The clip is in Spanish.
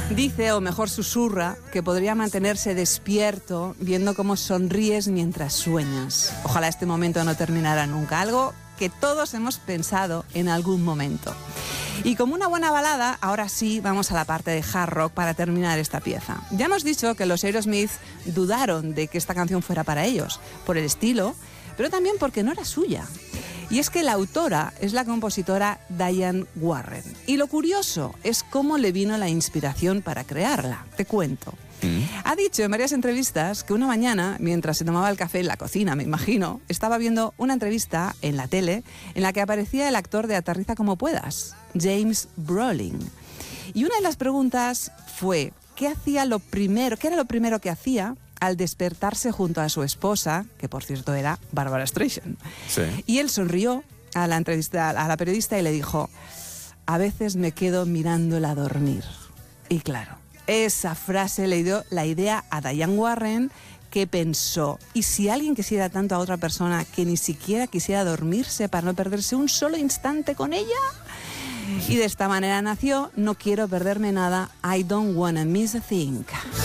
Dice, o mejor susurra, que podría mantenerse despierto viendo cómo sonríes mientras sueñas. Ojalá este momento no terminara nunca. Algo que todos hemos pensado en algún momento. Y como una buena balada, ahora sí vamos a la parte de hard rock para terminar esta pieza. Ya hemos dicho que los Aerosmith dudaron de que esta canción fuera para ellos, por el estilo, pero también porque no era suya. Y es que la autora es la compositora Diane Warren. Y lo curioso es cómo le vino la inspiración para crearla. Te cuento. Ha dicho en varias entrevistas que una mañana, mientras se tomaba el café en la cocina, me imagino, estaba viendo una entrevista en la tele en la que aparecía el actor de Aterriza como puedas, James Brolin. Y una de las preguntas fue, ¿qué era lo primero que hacía al despertarse junto a su esposa, que por cierto era Barbara Streisand? Sí. Y él sonrió a la periodista y le dijo, a veces me quedo mirándola dormir. Y claro, esa frase le dio la idea a Diane Warren, que pensó, ¿y si alguien quisiera tanto a otra persona que ni siquiera quisiera dormirse para no perderse un solo instante con ella? Y de esta manera nació No quiero perderme nada, I don't wanna miss a thing.